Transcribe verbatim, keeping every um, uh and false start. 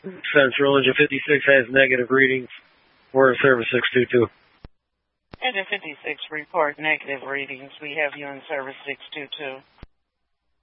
Central. Engine fifty-six has negative readings. We're in service six two two. Engine fifty-six, report negative readings. We have you in service six two two.